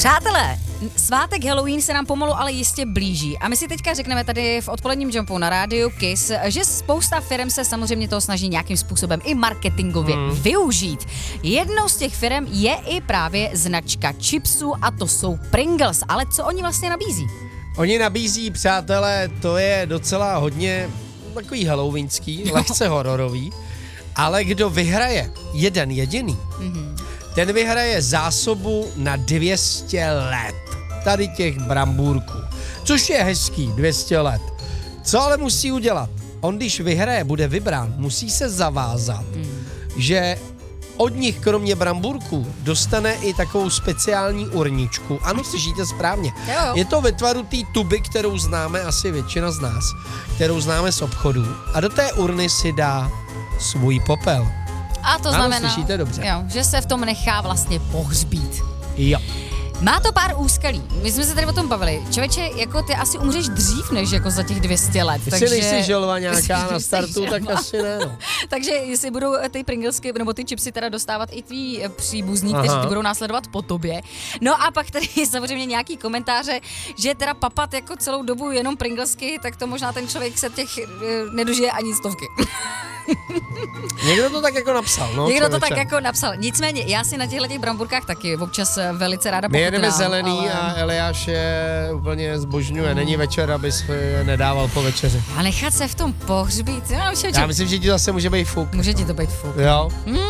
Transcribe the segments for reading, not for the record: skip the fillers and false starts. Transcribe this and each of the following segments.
Přátelé, svátek Halloween se nám pomalu ale jistě blíží a my si teďka řekneme tady v odpoledním Jumpu na rádiu Kiss, že spousta firm se samozřejmě toho snaží nějakým způsobem i marketingově využít. Jednou z těch firm je i právě značka chipsů a to jsou Pringles, ale co oni vlastně nabízí? Oni nabízí, přátelé, to je docela hodně takový halloweenský, lehce hororový, ale kdo vyhraje jeden jediný, ten vyhraje zásobu na 200 let tady těch brambůrků, což je hezký, 200 let. Co ale musí udělat? On, když vyhraje, bude vybrán, musí se zavázat, že od nich kromě brambůrků dostane i takovou speciální urničku. Ano, slyšíte správně. Jo. Je to ve tvaru té tuby, kterou známe asi většina z nás, kterou známe z obchodů. A do té urny si dá svůj popel. A to znamená, slyšíte dobře. jo, že se v tom nechá vlastně pohřbít. Jo. Má to pár úskalí. My jsme se tady o tom bavili. Člověče, jako ty asi umřeš dřív, než jako za těch 200 let. Jestli nejsi želva nějaká na startu, tak asi ne. No. Takže jestli budou ty Pringlesky nebo ty chipsy teda dostávat i tví příbuzní, kteří ty budou následovat po tobě. No a pak tady je samozřejmě nějaký komentáře, že teda papat jako celou dobu jenom Pringlesky, tak to možná ten člověk se těch nedožije ani stovky. Někdo to tak jako napsal, no. Někdo to tak jako napsal. Nicméně, já si na těchto brambůrkách taky občas velice ráda My pochutnám. jedeme zelený ale... a Eliáš je úplně zbožňuje. Není večer, abys je nedával po večeři. A nechat se v tom pohřbít, no, Já myslím, že ti zase může být fuk. může ti to být fuk. Jo.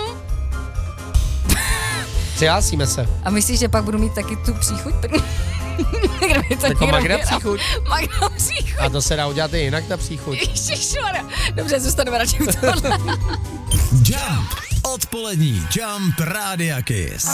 Přihlásíme se. A myslíš, že pak budu mít taky tu příchuť? Jako Magda příchuť. Magda příchuť. A to se dá udělat i jinak, ta příchuť. Ježišmarja. Dobře, zůstaneme radši v tohle. Jump. Odpolední Jump Rádia Kiss.